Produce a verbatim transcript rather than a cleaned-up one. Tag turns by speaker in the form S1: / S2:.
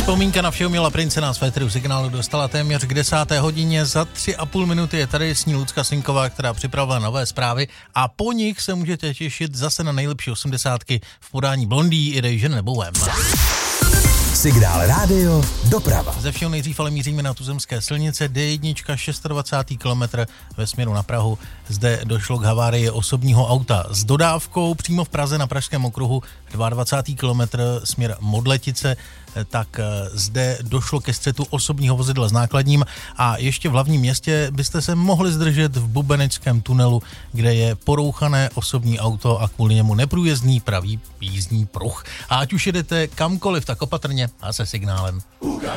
S1: Vzpomínka na Všeomila Prince nás v éteru Signálu dostala téměř k desáté hodině. Za tři a půl minuty je tady s ní Lucka Sinková, která připravila nové zprávy a po nich se můžete těšit zase na nejlepší osmdesátky v podání Blondie, Erasure nebo Wham.
S2: Signál rádio, doprava.
S1: Ze všeho nejdřív ale míříme na tuzemské silnice D jedna, dvacátý šestý kilometr ve směru na Prahu. Zde došlo k havárii osobního auta s dodávkou přímo v Praze na Pražském okruhu dvacátý druhý kilometr směr Modletice, tak zde došlo ke střetu osobního vozidla s nákladním a ještě v hlavním městě byste se mohli zdržet v Bubeneckém tunelu, kde je porouchané osobní auto a kvůli němu neprůjezdný pravý jízdní pruh. A ať už jedete kamkoliv, tak opatrně a se signálem.